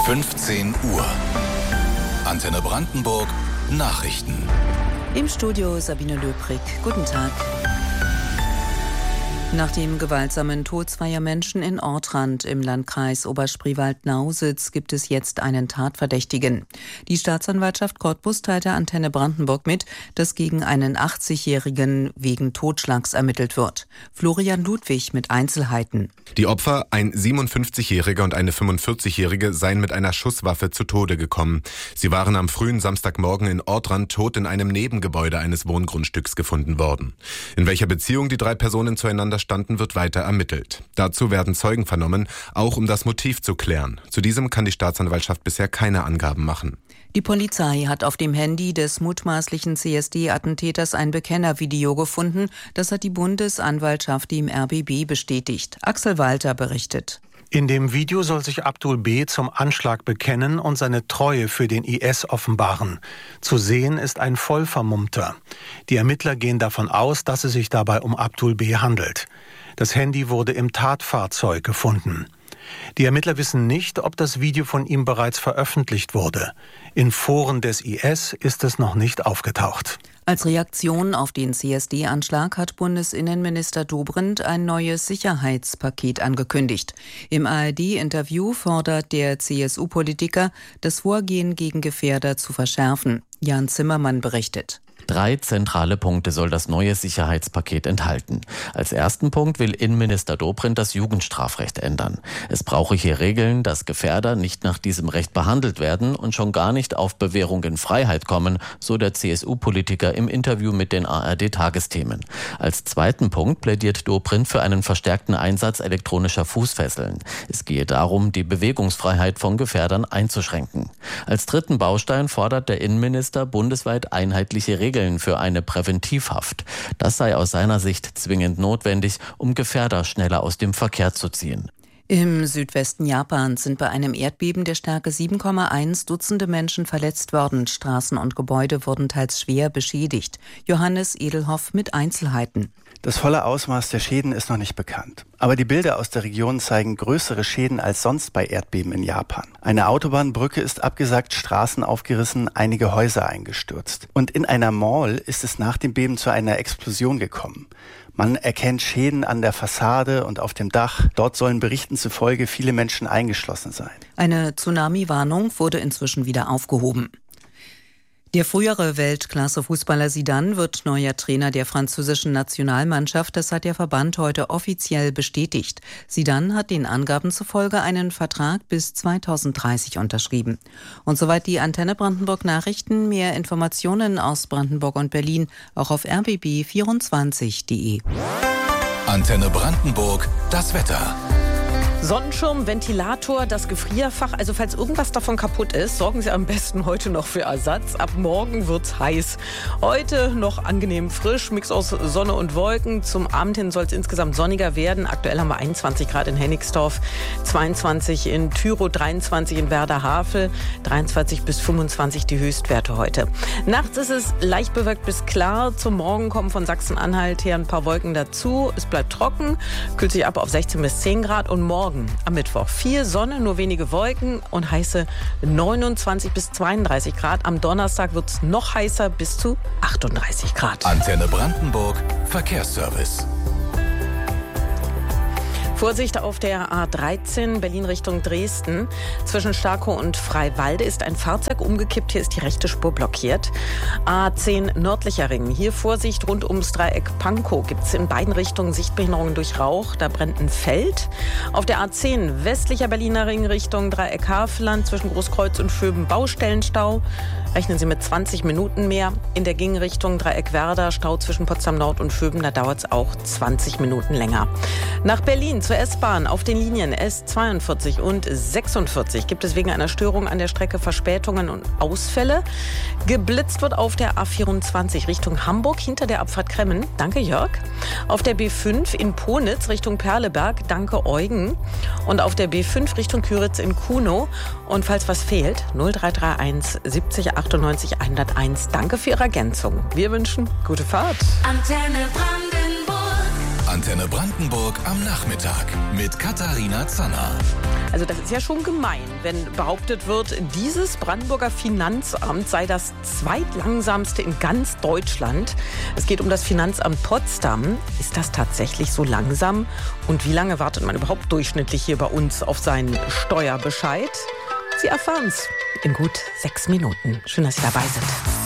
15 Uhr. Antenne Brandenburg Nachrichten. Im Studio Sabine Löbrig. Guten Tag. Nach dem gewaltsamen Tod zweier Menschen in Ortrand im Landkreis Oberspreewald-Lausitz gibt es jetzt einen Tatverdächtigen. Die Staatsanwaltschaft Cottbus teilte Antenne Brandenburg mit, dass gegen einen 80-Jährigen wegen Totschlags ermittelt wird. Florian Ludwig mit Einzelheiten. Die Opfer, ein 57-Jähriger und eine 45-Jährige, seien mit einer Schusswaffe zu Tode gekommen. Sie waren am frühen Samstagmorgen in Ortrand tot in einem Nebengebäude eines Wohngrundstücks gefunden worden. In welcher Beziehung die drei Personen zueinander standen, wird weiter ermittelt. Dazu werden Zeugen vernommen, auch um das Motiv zu klären. Zu diesem kann die Staatsanwaltschaft bisher keine Angaben machen. Die Polizei hat auf dem Handy des mutmaßlichen CSD-Attentäters ein Bekennervideo gefunden. Das hat die Bundesanwaltschaft dem RBB bestätigt. Axel Walter berichtet. In dem Video soll sich Abdul B. zum Anschlag bekennen und seine Treue für den IS offenbaren. Zu sehen ist ein Vollvermummter. Die Ermittler gehen davon aus, dass es sich dabei um Abdul B. handelt. Das Handy wurde im Tatfahrzeug gefunden. Die Ermittler wissen nicht, ob das Video von ihm bereits veröffentlicht wurde. In Foren des IS ist es noch nicht aufgetaucht. Als Reaktion auf den CSD-Anschlag hat Bundesinnenminister Dobrindt ein neues Sicherheitspaket angekündigt. Im ARD-Interview fordert der CSU-Politiker, das Vorgehen gegen Gefährder zu verschärfen. Jan Zimmermann berichtet. 3 zentrale Punkte soll das neue Sicherheitspaket enthalten. Als ersten Punkt will Innenminister Dobrindt das Jugendstrafrecht ändern. Es brauche hier Regeln, dass Gefährder nicht nach diesem Recht behandelt werden und schon gar nicht auf Bewährung in Freiheit kommen, so der CSU-Politiker im Interview mit den ARD-Tagesthemen. Als zweiten Punkt plädiert Dobrindt für einen verstärkten Einsatz elektronischer Fußfesseln. Es gehe darum, die Bewegungsfreiheit von Gefährdern einzuschränken. Als dritten Baustein fordert der Innenminister bundesweit einheitliche Regeln für eine Präventivhaft. Das sei aus seiner Sicht zwingend notwendig, um Gefährder schneller aus dem Verkehr zu ziehen. Im Südwesten Japans sind bei einem Erdbeben der Stärke 7,1 Dutzende Menschen verletzt worden. Straßen und Gebäude wurden teils schwer beschädigt. Johannes Edelhoff mit Einzelheiten. Das volle Ausmaß der Schäden ist noch nicht bekannt. Aber die Bilder aus der Region zeigen größere Schäden als sonst bei Erdbeben in Japan. Eine Autobahnbrücke ist abgesackt, Straßen aufgerissen, einige Häuser eingestürzt. Und in einer Mall ist es nach dem Beben zu einer Explosion gekommen. Man erkennt Schäden an der Fassade und auf dem Dach. Dort sollen Berichten zufolge viele Menschen eingeschlossen sein. Eine Tsunami-Warnung wurde inzwischen wieder aufgehoben. Der frühere Weltklasse-Fußballer Zidane wird neuer Trainer der französischen Nationalmannschaft. Das hat der Verband heute offiziell bestätigt. Zidane hat den Angaben zufolge einen Vertrag bis 2030 unterschrieben. Und soweit die Antenne Brandenburg Nachrichten. Mehr Informationen aus Brandenburg und Berlin auch auf rbb24.de. Antenne Brandenburg, das Wetter. Sonnenschirm, Ventilator, das Gefrierfach. Also falls irgendwas davon kaputt ist, sorgen Sie am besten heute noch für Ersatz. Ab morgen wird's heiß. Heute noch angenehm frisch, Mix aus Sonne und Wolken. Zum Abend hin soll es insgesamt sonniger werden. Aktuell haben wir 21 Grad in Hennigsdorf, 22 in Tyrow, 23 in Werder-Havel, 23 bis 25 die Höchstwerte heute. Nachts ist es leicht bewölkt bis klar. Zum Morgen kommen von Sachsen-Anhalt her ein paar Wolken dazu. Es bleibt trocken, kühlt sich ab auf 16 bis 10 Grad und morgen am Mittwoch viel Sonne, nur wenige Wolken und heiße 29 bis 32 Grad. Am Donnerstag wird es noch heißer, bis zu 38 Grad. Antenne Brandenburg Verkehrsservice. Vorsicht auf der A13 Berlin Richtung Dresden. Zwischen Starkow und Freiwalde ist ein Fahrzeug umgekippt. Hier ist die rechte Spur blockiert. A10 nördlicher Ring. Hier Vorsicht rund ums Dreieck Pankow. Gibt es in beiden Richtungen Sichtbehinderungen durch Rauch. Da brennt ein Feld. Auf der A10 westlicher Berliner Ring Richtung Dreieck Havelland zwischen Großkreuz und Schöben Baustellenstau. Rechnen Sie mit 20 Minuten mehr. In der Gegenrichtung Dreieck Werder Stau zwischen Potsdam Nord und Schöben. Da dauert es auch 20 Minuten länger. Nach Berlin zur S-Bahn auf den Linien S42 und 46 gibt es wegen einer Störung an der Strecke Verspätungen und Ausfälle. Geblitzt wird auf der A24 Richtung Hamburg hinter der Abfahrt Kremmen. Danke, Jörg. Auf der B5 in Ponitz Richtung Perleberg. Danke, Eugen. Und auf der B5 Richtung Küritz in Kunow. Und falls was fehlt, 0331 70 98 101. Danke für Ihre Ergänzung. Wir wünschen gute Fahrt. Antenne Brandenburg. Antenne Brandenburg am Nachmittag mit Katharina Zanner. Also das ist ja schon gemein, wenn behauptet wird, dieses Brandenburger Finanzamt sei das zweitlangsamste in ganz Deutschland. Es geht um das Finanzamt Potsdam. Ist das tatsächlich so langsam? Und wie lange wartet man überhaupt durchschnittlich hier bei uns auf seinen Steuerbescheid? Sie erfahren es in gut 6 Minuten. Schön, dass Sie dabei sind.